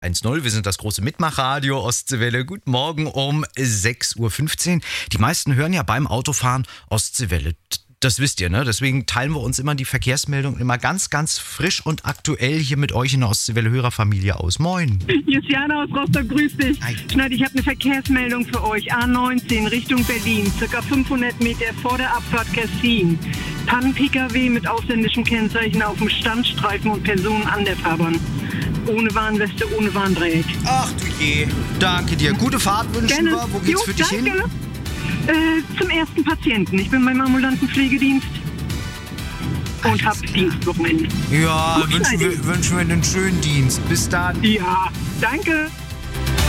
1-0, wir sind das große Mitmachradio Ostseewelle. Guten Morgen um 6.15 Uhr. Die meisten hören ja beim Autofahren Ostseewelle. Das wisst ihr, ne? Deswegen teilen wir uns immer die Verkehrsmeldung immer ganz, ganz frisch und aktuell hier mit euch in der Ostseewelle-Hörerfamilie aus. Moin. Hier ist Jana aus Rostock, grüß dich. Hi. Schneid, ich habe eine Verkehrsmeldung für euch. A19 Richtung Berlin, circa 500 Meter vor der Abfahrt Kessin. Pannen-Pkw mit ausländischem Kennzeichen auf dem Standstreifen und Personen an der Fahrbahn. Ohne Warnweste, ohne Warndreieck. Ach du je. Danke dir. Gute Fahrt wünschen wir. Wo geht's für dich hin? Zum ersten Patienten. Ich bin beim ambulanten Pflegedienst und habe Dienstwochenende. Ja, wünschen wir einen schönen Dienst. Bis dann. Ja, danke.